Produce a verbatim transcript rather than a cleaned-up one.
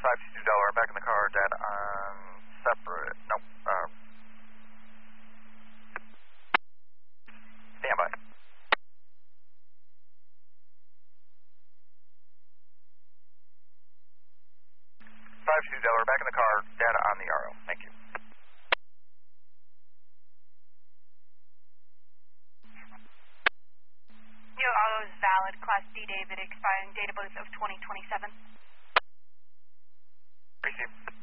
five two Delaware, back in the car, dead on separate, nope, uh, stand by. five two Delaware, back in the car, dead on the R O, thank you. Your auto is valid, Class D, David, expiring date of birth of twenty twenty-seven. Receive.